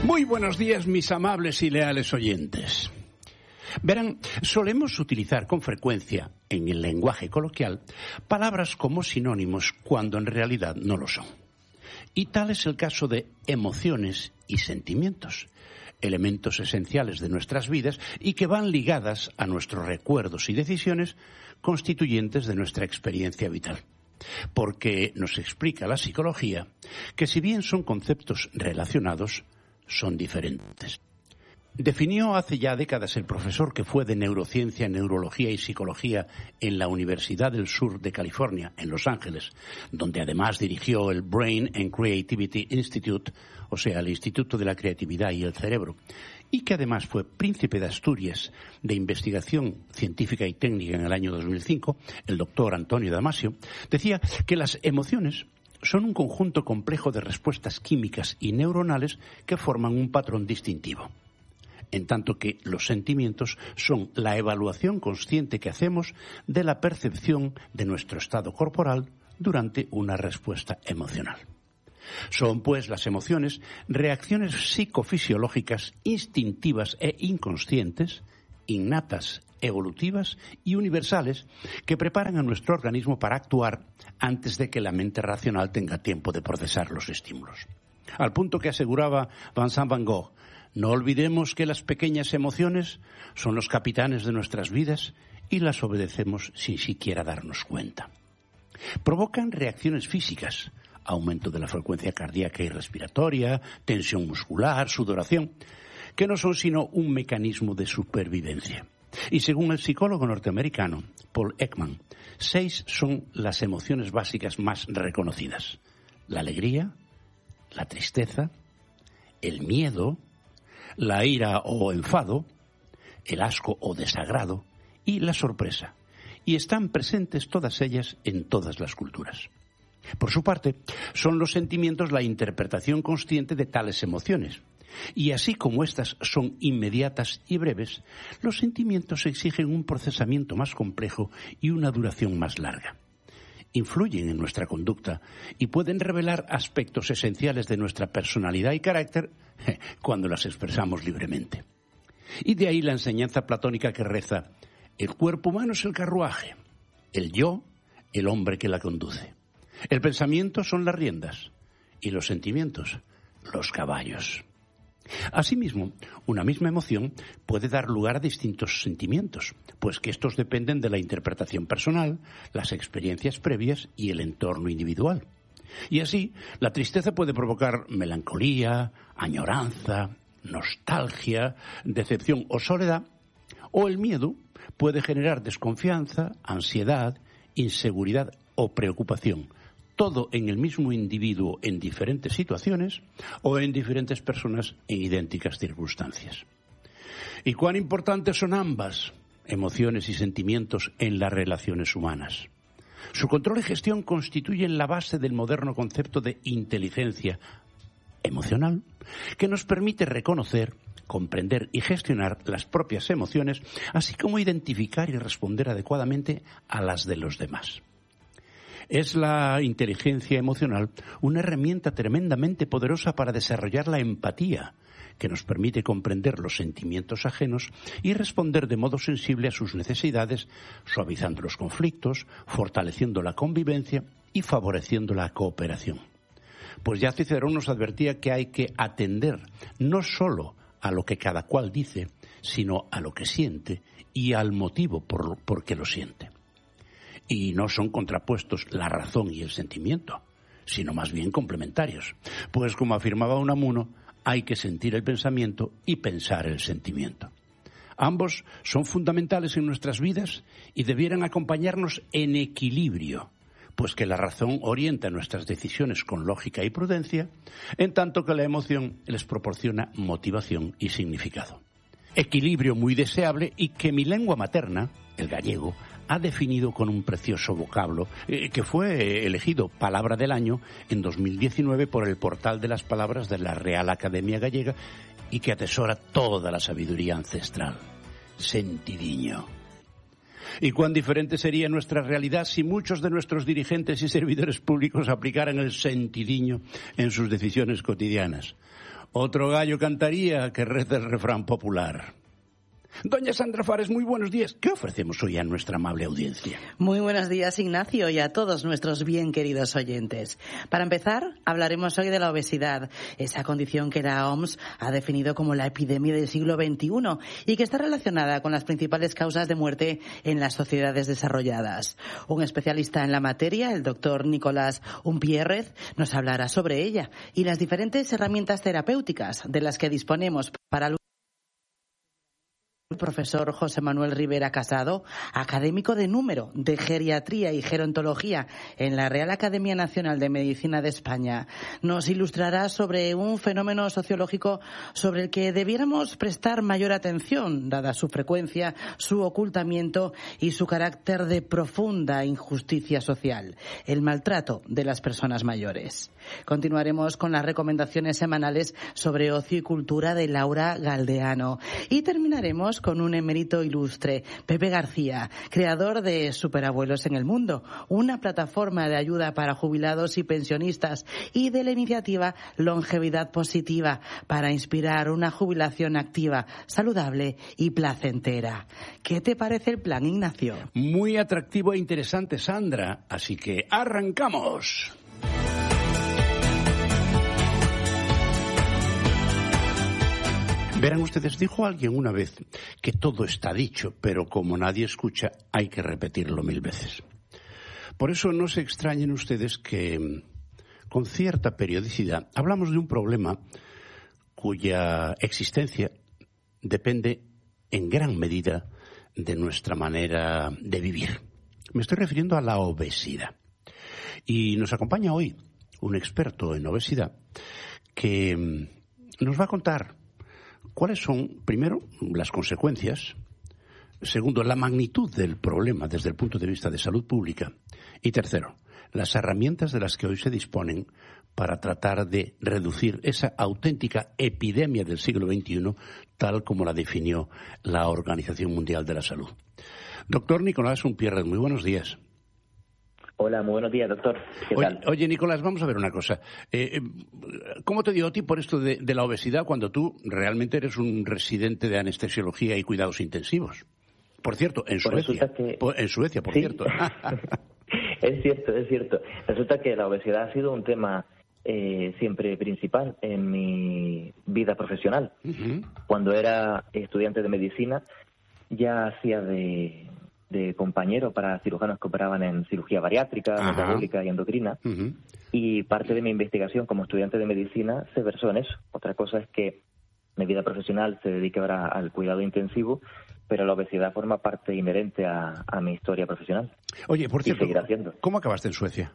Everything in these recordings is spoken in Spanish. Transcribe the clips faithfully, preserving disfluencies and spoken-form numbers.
Muy buenos días, mis amables y leales oyentes. Verán, solemos utilizar con frecuencia, en el lenguaje coloquial, palabras como sinónimos cuando en realidad no lo son. Y tal es el caso de emociones y sentimientos, elementos esenciales de nuestras vidas y que van ligadas a nuestros recuerdos y decisiones constituyentes de nuestra experiencia vital. Porque nos explica la psicología que si bien son conceptos relacionados, son diferentes. Definió hace ya décadas el profesor que fue de neurociencia, neurología y psicología en la Universidad del Sur de California, en Los Ángeles, donde además dirigió el Brain and Creativity Institute, o sea, el Instituto de la Creatividad y el Cerebro, y que además fue príncipe de Asturias de investigación científica y técnica en el año dos mil cinco, el doctor Antonio Damasio, decía que las emociones son un conjunto complejo de respuestas químicas y neuronales que forman un patrón distintivo, en tanto que los sentimientos son la evaluación consciente que hacemos de la percepción de nuestro estado corporal durante una respuesta emocional. Son, pues, las emociones reacciones psicofisiológicas instintivas e inconscientes, innatas, evolutivas y universales que preparan a nuestro organismo para actuar antes de que la mente racional tenga tiempo de procesar los estímulos. Al punto que aseguraba Vincent Van Gogh, no olvidemos que las pequeñas emociones son los capitanes de nuestras vidas y las obedecemos sin siquiera darnos cuenta. Provocan reacciones físicas, aumento de la frecuencia cardíaca y respiratoria, tensión muscular, sudoración, que no son sino un mecanismo de supervivencia. Y según el psicólogo norteamericano Paul Ekman, seis son las emociones básicas más reconocidas: la alegría, la tristeza, el miedo, la ira o enfado, el asco o desagrado y la sorpresa. Y están presentes todas ellas en todas las culturas. Por su parte, son los sentimientos la interpretación consciente de tales emociones. Y así como estas son inmediatas y breves, los sentimientos exigen un procesamiento más complejo y una duración más larga. Influyen en nuestra conducta y pueden revelar aspectos esenciales de nuestra personalidad y carácter cuando las expresamos libremente. Y de ahí la enseñanza platónica que reza: el cuerpo humano es el carruaje, el yo, el hombre que la conduce. El pensamiento son las riendas y los sentimientos, los caballos. Asimismo, una misma emoción puede dar lugar a distintos sentimientos, pues que estos dependen de la interpretación personal, las experiencias previas y el entorno individual. Y así, la tristeza puede provocar melancolía, añoranza, nostalgia, decepción o soledad, o el miedo puede generar desconfianza, ansiedad, inseguridad o preocupación, todo en el mismo individuo en diferentes situaciones o en diferentes personas en idénticas circunstancias. ¿Y cuán importantes son ambas, emociones y sentimientos, en las relaciones humanas? Su control y gestión constituyen la base del moderno concepto de inteligencia emocional, que nos permite reconocer, comprender y gestionar las propias emociones, así como identificar y responder adecuadamente a las de los demás. Es la inteligencia emocional una herramienta tremendamente poderosa para desarrollar la empatía, que nos permite comprender los sentimientos ajenos y responder de modo sensible a sus necesidades, suavizando los conflictos, fortaleciendo la convivencia y favoreciendo la cooperación. Pues ya Cicerón nos advertía que hay que atender no solo a lo que cada cual dice, sino a lo que siente y al motivo por, por que lo siente. Y no son contrapuestos la razón y el sentimiento, sino más bien complementarios. Pues como afirmaba Unamuno, hay que sentir el pensamiento y pensar el sentimiento. Ambos son fundamentales en nuestras vidas y debieran acompañarnos en equilibrio, pues que la razón orienta nuestras decisiones con lógica y prudencia, en tanto que la emoción les proporciona motivación y significado. Equilibrio muy deseable y que mi lengua materna, el gallego, ha definido con un precioso vocablo eh, que fue elegido Palabra del Año en dos mil diecinueve por el Portal de las Palabras de la Real Academia Gallega y que atesora toda la sabiduría ancestral. Sentidiño. Y cuán diferente sería nuestra realidad si muchos de nuestros dirigentes y servidores públicos aplicaran el sentidiño en sus decisiones cotidianas. Otro gallo cantaría que reza el refrán popular. Doña Sandra Fares, muy buenos días. ¿Qué ofrecemos hoy a nuestra amable audiencia? Muy buenos días, Ignacio, y a todos nuestros bien queridos oyentes. Para empezar, hablaremos hoy de la obesidad, esa condición que la O M S ha definido como la epidemia del siglo veintiuno y que está relacionada con las principales causas de muerte en las sociedades desarrolladas. Un especialista en la materia, el doctor Nicolás Umpierrez, nos hablará sobre ella y las diferentes herramientas terapéuticas de las que disponemos para el profesor José Manuel Rivera Casado, académico de número de geriatría y gerontología en la Real Academia Nacional de Medicina de España, nos ilustrará sobre un fenómeno sociológico sobre el que debiéramos prestar mayor atención, dada su frecuencia, su ocultamiento y su carácter de profunda injusticia social, el maltrato de las personas mayores. Continuaremos con las recomendaciones semanales sobre ocio y cultura de Laura Galdeano y terminaremos con un emérito ilustre, Pepe García, creador de Superabuelos en el Mundo, una plataforma de ayuda para jubilados y pensionistas, y de la iniciativa Longevidad Positiva, para inspirar una jubilación activa, saludable y placentera. ¿Qué te parece el plan, Ignacio? Muy atractivo e interesante, Sandra, así que ¡arrancamos! Verán ustedes, dijo alguien una vez que todo está dicho, pero como nadie escucha, hay que repetirlo mil veces. Por eso no se extrañen ustedes que, con cierta periodicidad, hablamos de un problema cuya existencia depende en gran medida de nuestra manera de vivir. Me estoy refiriendo a la obesidad. Y nos acompaña hoy un experto en obesidad que nos va a contar ¿cuáles son, primero, las consecuencias? Segundo, la magnitud del problema desde el punto de vista de salud pública. Y tercero, las herramientas de las que hoy se disponen para tratar de reducir esa auténtica epidemia del siglo veintiuno, tal como la definió la Organización Mundial de la Salud. Doctor Nicolás Umpierrez, muy buenos días. Hola, muy buenos días, doctor. ¿Qué oye, tal? Oye, Nicolás, vamos a ver una cosa. Eh, ¿Cómo te dio a ti por esto de, de la obesidad cuando tú realmente eres un residente de anestesiología y cuidados intensivos? Por cierto, en pues Suecia. Que... Por, en Suecia, por sí. cierto. Es cierto, es cierto. Resulta que la obesidad ha sido un tema eh, siempre principal en mi vida profesional. Uh-huh. Cuando era estudiante de medicina, ya hacía de... de compañero para cirujanos que operaban en cirugía bariátrica, Ajá. metabólica y endocrina. Uh-huh. Y parte de mi investigación como estudiante de medicina se versó en eso. Otra cosa es que mi vida profesional se dedica ahora al cuidado intensivo, pero la obesidad forma parte inherente a, a mi historia profesional. Oye, por cierto, haciendo. ¿cómo acabaste en Suecia?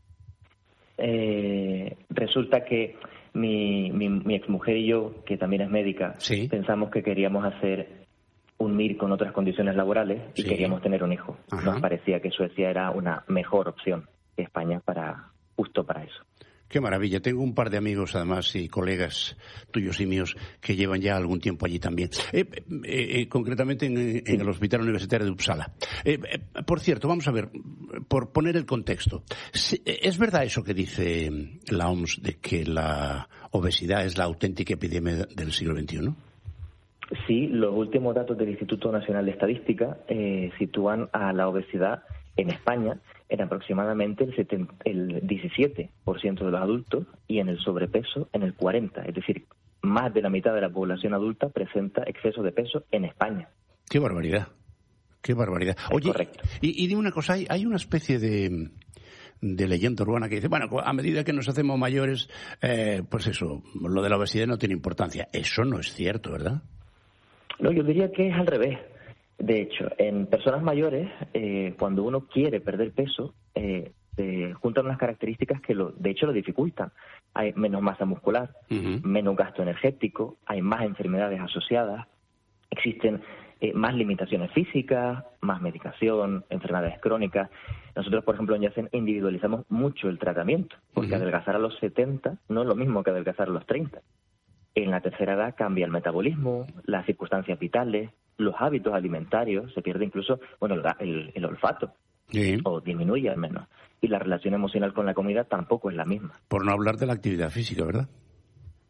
Eh, resulta que mi, mi, mi exmujer y yo, que también es médica, ¿Sí? pensamos que queríamos hacer un M I R con otras condiciones laborales y sí. queríamos tener un hijo. Ajá. Nos parecía que Suecia era una mejor opción que España para justo para eso. Qué maravilla. Tengo un par de amigos, además, y colegas tuyos y míos que llevan ya algún tiempo allí también. Eh, eh, eh, concretamente en, en sí. el Hospital Universitario de Uppsala. Eh, eh, por cierto, vamos a ver, por poner el contexto. ¿Es verdad eso que dice la O M S de que la obesidad es la auténtica epidemia del siglo veintiuno? Sí, los últimos datos del Instituto Nacional de Estadística eh, sitúan a la obesidad en España en aproximadamente el, setenta, el diecisiete por ciento de los adultos y en el sobrepeso en el cuarenta por ciento. Es decir, más de la mitad de la población adulta presenta exceso de peso en España. ¡Qué barbaridad! ¡Qué barbaridad! Oye, correcto. Y, y dime una cosa, hay, hay una especie de... de leyenda urbana que dice, bueno, a medida que nos hacemos mayores, eh, pues eso, lo de la obesidad no tiene importancia. Eso no es cierto, ¿verdad? No, yo diría que es al revés. De hecho, en personas mayores, eh, cuando uno quiere perder peso, eh, se juntan unas características que lo, de hecho lo dificultan. Hay menos masa muscular, uh-huh. menos gasto energético, hay más enfermedades asociadas, existen eh, más limitaciones físicas, más medicación, enfermedades crónicas. Nosotros, por ejemplo, en Yacen individualizamos mucho el tratamiento, porque uh-huh. adelgazar a los setenta no es lo mismo que adelgazar a los treinta. En la tercera edad cambia el metabolismo, las circunstancias vitales, los hábitos alimentarios, se pierde incluso bueno el, el, el olfato, sí. o disminuye al menos. Y la relación emocional con la comida tampoco es la misma. Por no hablar de la actividad física, ¿verdad?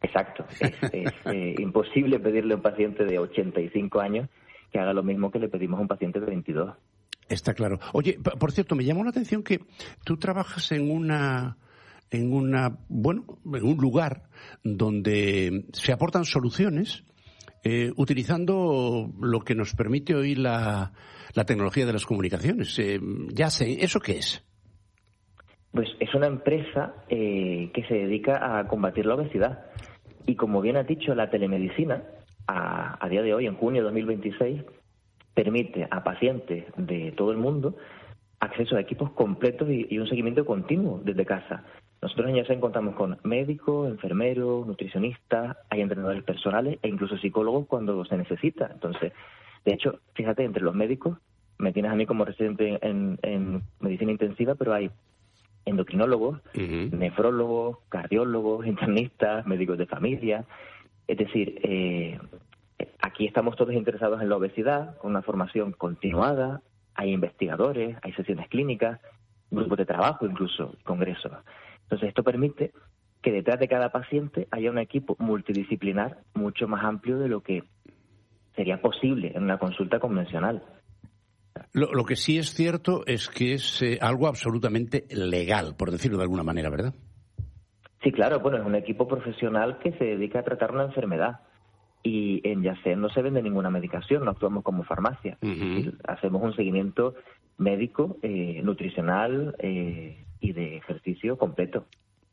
Exacto. Es, es eh, imposible pedirle a un paciente de ochenta y cinco años que haga lo mismo que le pedimos a un paciente de veintidós. Está claro. Oye, por cierto, me llamó la atención que tú trabajas en una... en una bueno en un lugar donde se aportan soluciones eh, utilizando lo que nos permite hoy la, la tecnología de las comunicaciones. Eh, ya sé, ¿eso qué es? Pues es una empresa eh, que se dedica a combatir la obesidad. Y como bien has dicho, la telemedicina, a, a día de hoy, en junio de dos mil veintiséis, permite a pacientes de todo el mundo acceso a equipos completos y, y un seguimiento continuo desde casa. Nosotros en Yasén contamos con médicos, enfermeros, nutricionistas, hay entrenadores personales e incluso psicólogos cuando se necesita. Entonces, de hecho, fíjate, entre los médicos, me tienes a mí como residente en, en medicina intensiva, pero hay endocrinólogos, uh-huh. nefrólogos, cardiólogos, internistas, médicos de familia. Es decir, eh, aquí estamos todos interesados en la obesidad, con una formación continuada, hay investigadores, hay sesiones clínicas, grupos de trabajo incluso, congresos. Entonces esto permite que detrás de cada paciente haya un equipo multidisciplinar mucho más amplio de lo que sería posible en una consulta convencional. Lo, lo que sí es cierto es que es eh, algo absolutamente legal, por decirlo de alguna manera, ¿verdad? Sí, claro. Bueno, es un equipo profesional que se dedica a tratar una enfermedad. Y en Yasén no se vende ninguna medicación, no actuamos como farmacia. Uh-huh. Hacemos un seguimiento médico, eh, nutricional eh, y de ejercicio completo.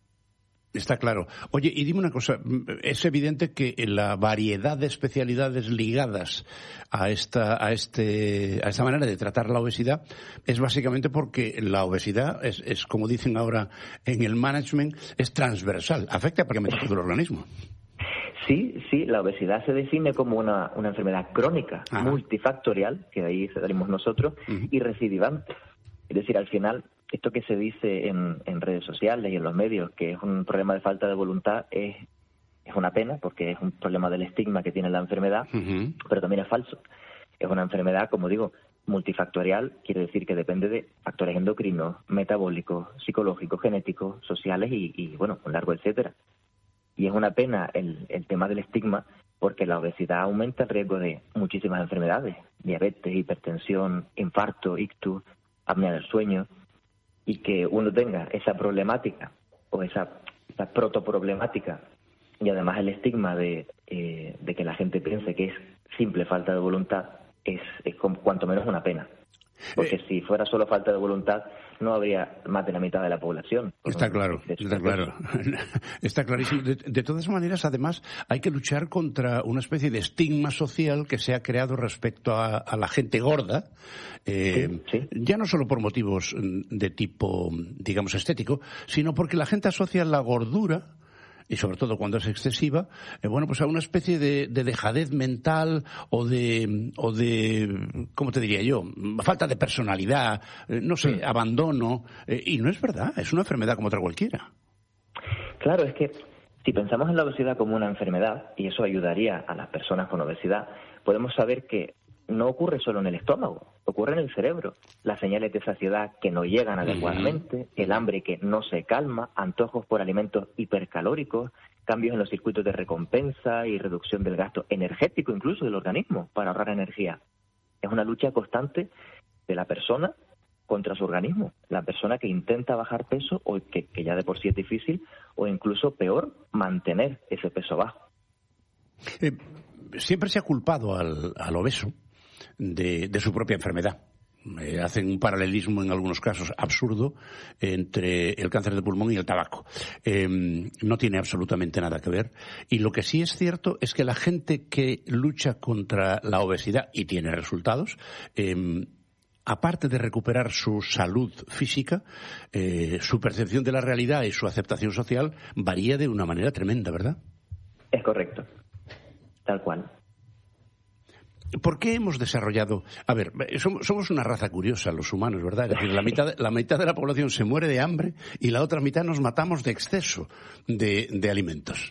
Está claro. Oye, y dime una cosa, es evidente que la variedad de especialidades ligadas a esta, a este, a esta manera de tratar la obesidad es básicamente porque la obesidad es, es, como dicen ahora en el management, es transversal, afecta prácticamente a todo el organismo. Sí, sí, la obesidad se define como una, una enfermedad crónica, Ajá. multifactorial, que de ahí salimos nosotros, uh-huh. y recidivante. Es decir, al final, esto que se dice en, en redes sociales y en los medios, que es un problema de falta de voluntad, es, es una pena, porque es un problema del estigma que tiene la enfermedad, uh-huh. pero también es falso. Es una enfermedad, como digo, multifactorial, quiere decir que depende de factores endocrinos, metabólicos, psicológicos, genéticos, sociales y, y bueno, un largo etcétera. Y es una pena el, el tema del estigma porque la obesidad aumenta el riesgo de muchísimas enfermedades, diabetes, hipertensión, infarto, ictus, apnea del sueño, y que uno tenga esa problemática o esa, esa protoproblemática y además el estigma de, eh, de que la gente piense que es simple falta de voluntad es, es cuanto menos una pena. Porque eh, si fuera solo falta de voluntad, no habría más de la mitad de la población. Está claro, está claro. Está clarísimo. De, de todas maneras, además, hay que luchar contra una especie de estigma social que se ha creado respecto a, a la gente gorda, eh, sí, sí. ya no solo por motivos de tipo, digamos, estético, sino porque la gente asocia la gordura, y sobre todo cuando es excesiva, eh, bueno, pues a una especie de, de dejadez mental o de, o de, ¿cómo te diría yo? Falta de personalidad, eh, no sé, abandono, eh, y no es verdad, es una enfermedad como otra cualquiera. Claro, es que si pensamos en la obesidad como una enfermedad, y eso ayudaría a las personas con obesidad, podemos saber que no ocurre solo en el estómago, ocurre en el cerebro. Las señales de saciedad que no llegan adecuadamente, el hambre que no se calma, antojos por alimentos hipercalóricos, cambios en los circuitos de recompensa y reducción del gasto energético incluso del organismo para ahorrar energía. Es una lucha constante de la persona contra su organismo. La persona que intenta bajar peso, o que, que ya de por sí es difícil, o incluso peor, mantener ese peso bajo. Eh, siempre se ha culpado al, al obeso De, de su propia enfermedad. Eh, hacen un paralelismo en algunos casos absurdo entre el cáncer de pulmón y el tabaco. Eh, no tiene absolutamente nada que ver. Y lo que sí es cierto es que la gente que lucha contra la obesidad y tiene resultados, eh, aparte de recuperar su salud física, eh, su percepción de la realidad y su aceptación social varía de una manera tremenda, ¿verdad? Es correcto. Tal cual. ¿Por qué hemos desarrollado? A ver, somos una raza curiosa los humanos, ¿verdad? Es decir, la mitad, la mitad de la población se muere de hambre y la otra mitad nos matamos de exceso de, de alimentos.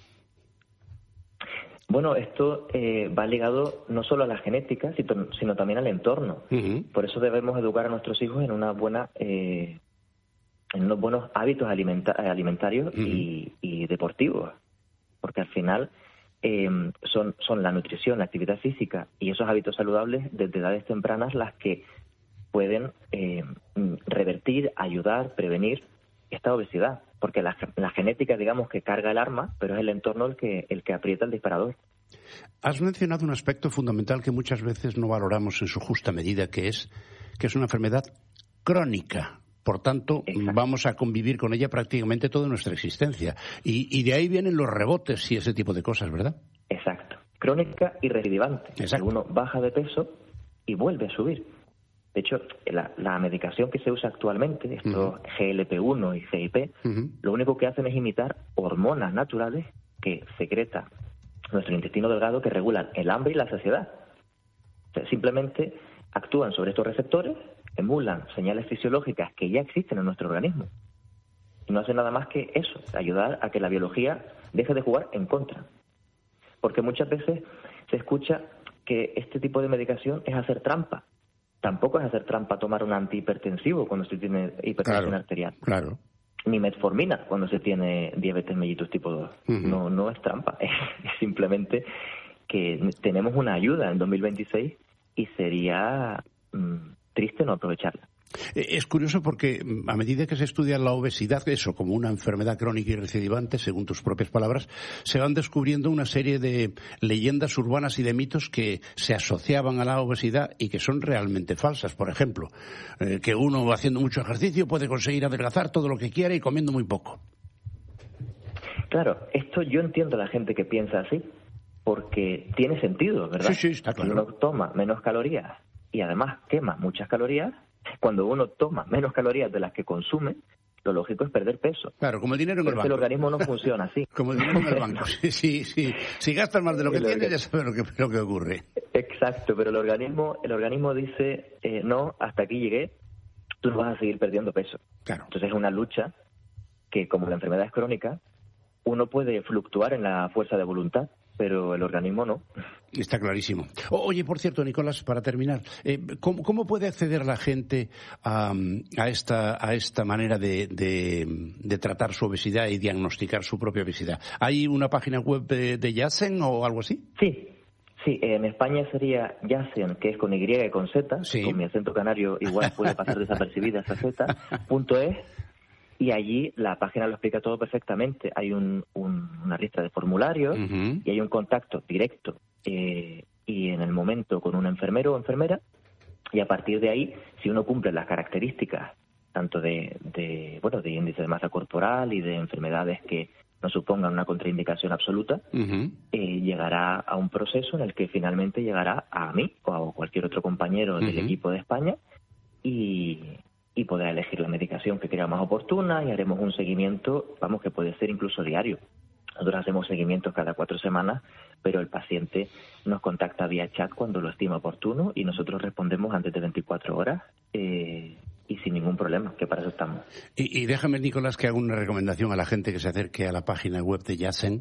Bueno, esto eh, va ligado no solo a la genética, sino, sino también al entorno. Uh-huh. Por eso debemos educar a nuestros hijos en una buena, eh, en unos buenos hábitos alimenta- alimentarios uh-huh. y, y deportivos. Porque final eh, son, son la nutrición, la actividad física y esos hábitos saludables desde edades tempranas las que pueden eh, revertir, ayudar, prevenir esta obesidad, porque la, la genética, digamos, que carga el arma, pero es el entorno el que, el que aprieta el disparador. Has mencionado un aspecto fundamental que muchas veces no valoramos en su justa medida, que es que es una enfermedad crónica. Por tanto, Exacto. vamos a convivir con ella prácticamente toda nuestra existencia. Y, y de ahí vienen los rebotes y ese tipo de cosas, ¿verdad? Exacto. Crónica y recidivante. Exacto. Uno baja de peso y vuelve a subir. De hecho, la, la medicación que se usa actualmente, estos uh-huh. G L P uno y C I P, uh-huh. lo único que hacen es imitar hormonas naturales que secreta nuestro intestino delgado que regulan el hambre y la saciedad. O sea, simplemente actúan sobre estos receptores, emulan señales fisiológicas que ya existen en nuestro organismo. Y no hacen nada más que eso, ayudar a que la biología deje de jugar en contra. Porque muchas veces se escucha que este tipo de medicación es hacer trampa. Tampoco es hacer trampa tomar un antihipertensivo cuando se tiene hipertensión claro, arterial. Claro. Ni metformina cuando se tiene diabetes mellitus tipo dos. Uh-huh. No, no es trampa. Es simplemente que tenemos una ayuda en dos mil veintiséis y sería mmm, triste no aprovecharla. Es curioso porque a medida que se estudia la obesidad, eso como una enfermedad crónica y recidivante, según tus propias palabras, se van descubriendo una serie de leyendas urbanas y de mitos que se asociaban a la obesidad y que son realmente falsas. Por ejemplo, eh, que uno haciendo mucho ejercicio puede conseguir adelgazar todo lo que quiera y comiendo muy poco. Claro, esto yo entiendo a la gente que piensa así, porque tiene sentido, ¿verdad? Sí, sí, está claro. Si uno toma menos calorías y además quema muchas calorías, cuando uno toma menos calorías de las que consume, lo lógico es perder peso. Claro, como el dinero en el banco. El organismo no funciona así. Como el dinero en el banco. Sí, sí, sí. Si gastas más de lo que tienes, ya sabes lo que, lo que ocurre. Exacto, pero el organismo el organismo dice, eh, no, hasta aquí llegué, tú no vas a seguir perdiendo peso. Claro. Entonces es una lucha que, como la enfermedad es crónica, uno puede fluctuar en la fuerza de voluntad, pero el organismo no. Está clarísimo. Oye, por cierto, Nicolás, para terminar, eh, ¿cómo, ¿cómo puede acceder la gente a, a, esta, a esta manera de, de, de tratar su obesidad y diagnosticar su propia obesidad? ¿Hay una página web de, de Janssen o algo así? Sí, sí. En España sería Janssen, que es con Y y con Z. Sí. Con mi acento canario igual puede pasar desapercibida esa Z. Punto es. Y allí la página lo explica todo perfectamente. Hay un, un, una lista de formularios uh-huh. y hay un contacto directo eh, y en el momento con un enfermero o enfermera. Y a partir de ahí, si uno cumple las características tanto de, de bueno de índice de masa corporal y de enfermedades que no supongan una contraindicación absoluta, uh-huh. eh, llegará a un proceso en el que finalmente llegará a mí o a cualquier otro compañero uh-huh. del equipo de España y... y podrá elegir la medicación que crea más oportuna y haremos un seguimiento, vamos, que puede ser incluso diario. Nosotros hacemos seguimientos cada cuatro semanas, pero el paciente nos contacta vía chat cuando lo estima oportuno y nosotros respondemos antes de veinticuatro horas eh, y sin ningún problema, que para eso estamos. Y, y déjame, Nicolás, que haga una recomendación a la gente que se acerque a la página web de Janssen,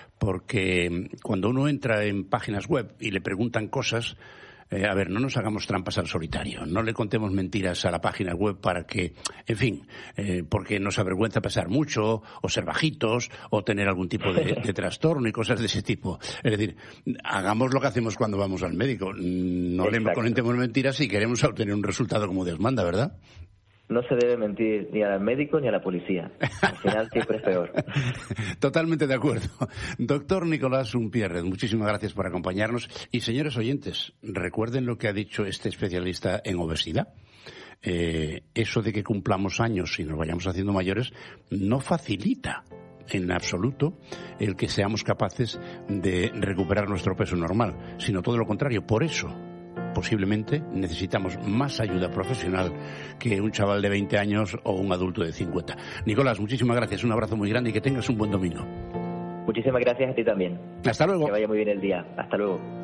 porque cuando uno entra en páginas web y le preguntan cosas, Eh, a ver, no nos hagamos trampas al solitario, no le contemos mentiras a la página web para que, en fin, eh, porque nos avergüenza pesar mucho, o ser bajitos, o tener algún tipo de, de trastorno y cosas de ese tipo. Es decir, hagamos lo que hacemos cuando vamos al médico, no Exacto. le contemos mentiras si queremos obtener un resultado como Dios manda, ¿verdad? No se debe mentir ni al médico ni a la policía. Al final siempre es peor. Totalmente de acuerdo. Doctor Nicolás Umpierrez, muchísimas gracias por acompañarnos. Y señores oyentes, recuerden lo que ha dicho este especialista en obesidad. Eh, eso de que cumplamos años y nos vayamos haciendo mayores no facilita en absoluto el que seamos capaces de recuperar nuestro peso normal, sino todo lo contrario. Por eso, posiblemente necesitamos más ayuda profesional que un chaval de veinte años o un adulto de cincuenta. Nicolás, muchísimas gracias, un abrazo muy grande y que tengas un buen domingo. Muchísimas gracias a ti también. Hasta luego. Que vaya muy bien el día. Hasta luego.